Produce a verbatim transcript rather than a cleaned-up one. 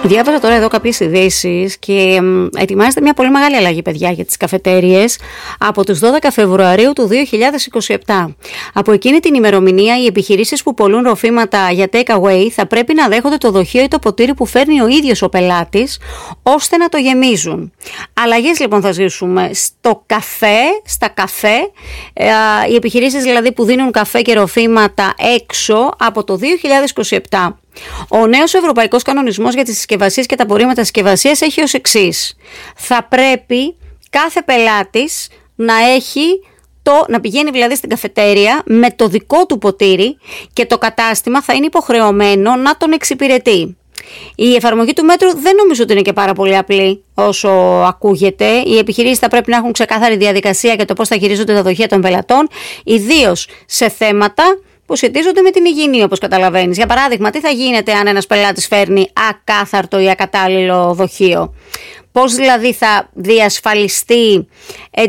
Διάβαζα τώρα εδώ κάποιες ειδήσεις και ετοιμάζεται μια πολύ μεγάλη αλλαγή, παιδιά, για τις καφετέριες από τους δώδεκα Φεβρουαρίου του δύο χιλιάδες είκοσι επτά. Από εκείνη την ημερομηνία, οι επιχειρήσεις που πωλούν ροφήματα για take away θα πρέπει να δέχονται το δοχείο ή το ποτήρι που φέρνει ο ίδιος ο πελάτης, ώστε να το γεμίζουν. Αλλαγές λοιπόν θα ζήσουμε στο καφέ, στα καφέ, οι επιχειρήσεις δηλαδή που δίνουν καφέ και ροφήματα έξω από το δύο χιλιάδες είκοσι επτά. Ο νέος ευρωπαϊκός κανονισμός για τις συσκευασίες και τα απορρίμματα συσκευασίας έχει ως εξής. Θα πρέπει κάθε πελάτης να έχει το, να πηγαίνει δηλαδή στην καφετέρια με το δικό του ποτήρι και το κατάστημα θα είναι υποχρεωμένο να τον εξυπηρετεί. Η εφαρμογή του μέτρου δεν νομίζω ότι είναι και πάρα πολύ απλή όσο ακούγεται. Οι επιχειρήσεις θα πρέπει να έχουν ξεκάθαρη διαδικασία για το πώς θα χειρίζονται τα δοχεία των πελατών, ιδίως σε θέματα που σχετίζονται με την υγιεινή, όπως καταλαβαίνεις. Για παράδειγμα, τι θα γίνεται αν ένας πελάτης φέρνει ακάθαρτο ή ακατάλληλο δοχείο. Πώς δηλαδή θα διασφαλιστεί